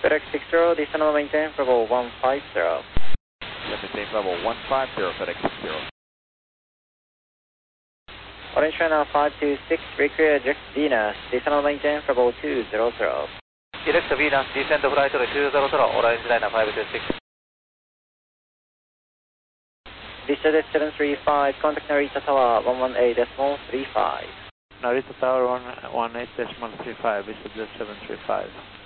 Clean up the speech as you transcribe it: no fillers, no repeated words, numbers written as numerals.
FedEx 60, descend maintain level 150. Maintain level 150, FedEx 60. Orange China 526, require eject Venus, descend maintain level 200. Direct Venus, descend flight 200, Orange China 526. Vista 735, contact Narita Tower 118.35. Narita Tower 118.35, Vista 735.